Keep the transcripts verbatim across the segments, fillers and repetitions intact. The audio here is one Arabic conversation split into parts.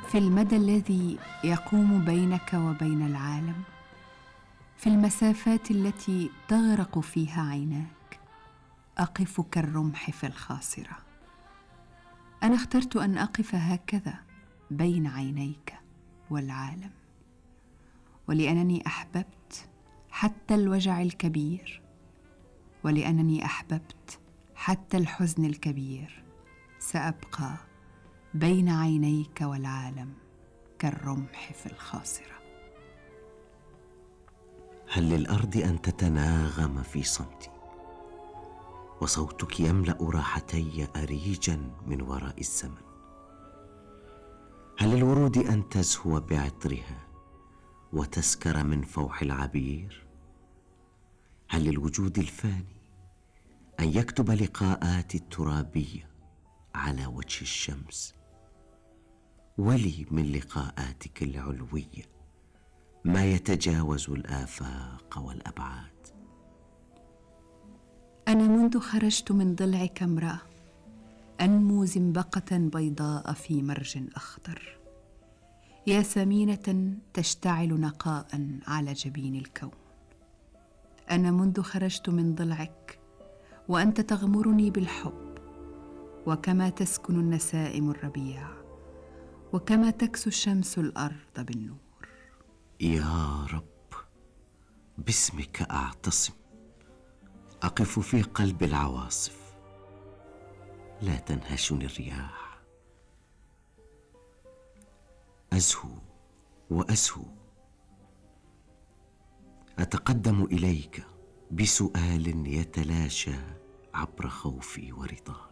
في المدى الذي يقوم بينك وبين العالم، في المسافات التي تغرق فيها عيناك، أقف كالرمح في الخاصرة. أنا اخترت أن أقف هكذا بين عينيك والعالم، ولأنني أحببت حتى الوجع الكبير، ولأنني أحببت حتى الحزن الكبير، سأبقى بين عينيك والعالم كالرمح في الخاصرة. هل للأرض أن تتناغم في صمتي، وصوتك يملأ راحتي أريجا من وراء الزمن؟ هل للورود أن تزهو بعطرها وتسكر من فوح العبير؟ هل للوجود الفاني أن يكتب لقاءات الترابية على وجه الشمس؟ ولي من لقاءاتك العلوية ما يتجاوز الآفاق والأبعاد. أنا منذ خرجت من ضلعك امرأة أنمو زنبقة بيضاء في مرج أخضر، يا ثمينة تشتعل نقاء على جبين الكون. أنا منذ خرجت من ضلعك وأنت تغمرني بالحب، وكما تسكن النسائم الربيع، وكما تكسو الشمس الأرض بالنور. يا رب، باسمك أعتصم، أقف في قلب العواصف، لا تنهشني الرياح. أزهو وأسهو، أتقدم إليك بسؤال يتلاشى عبر خوفي ورضاك.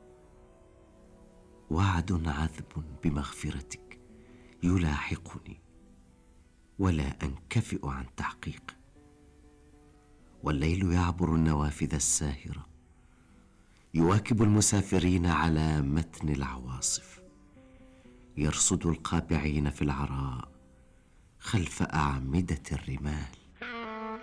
وعد عذب بمغفرتك يلاحقني ولا أنكفئ عن تحقيقه. والليل يعبر النوافذ الساهرة، يواكب المسافرين على متن العواصف، يرصد القابعين في العراء خلف أعمدة الرمال.